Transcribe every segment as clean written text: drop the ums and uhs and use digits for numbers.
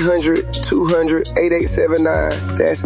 800-200-8879. That's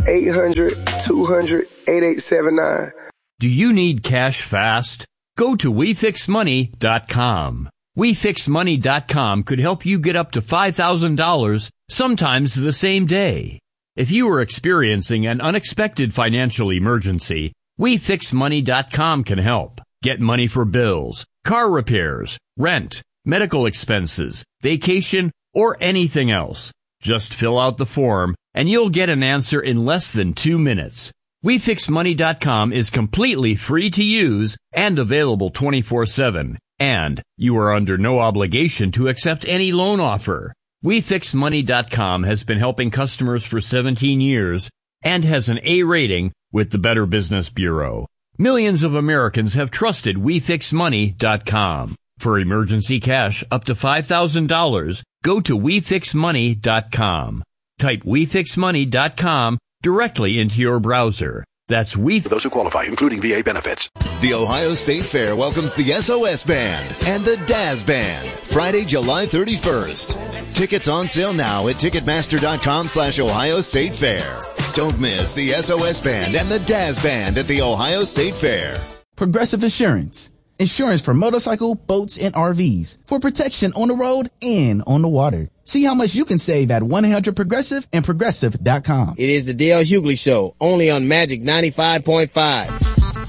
800-200-8879. Do you need cash fast? Go to WeFixMoney.com. WeFixMoney.com could help you get up to $5,000, sometimes the same day. If you are experiencing an unexpected financial emergency, WeFixMoney.com can help. Get money for bills, car repairs, rent, medical expenses, vacation, or anything else. Just fill out the form and you'll get an answer in less than 2 minutes. WeFixMoney.com is completely free to use and available 24/7. And you are under no obligation to accept any loan offer. WeFixMoney.com has been helping customers for 17 years and has an A rating with the Better Business Bureau. Millions of Americans have trusted WeFixMoney.com. For emergency cash up to $5,000, go to WeFixMoney.com. Type WeFixMoney.com directly into your browser. That's for those who qualify, including VA benefits. The Ohio State Fair welcomes the SOS Band and the Daz Band, Friday, July 31st. Tickets on sale now at Ticketmaster.com/Ohio State Fair. Don't miss the SOS Band and the Daz Band at the Ohio State Fair. Progressive Insurance. Insurance for motorcycle, boats, and RVs. For protection on the road and on the water. See how much you can save at 1-800-PROGRESSIVE and Progressive.com. It is the Dale Hughley Show, only on Magic 95.5.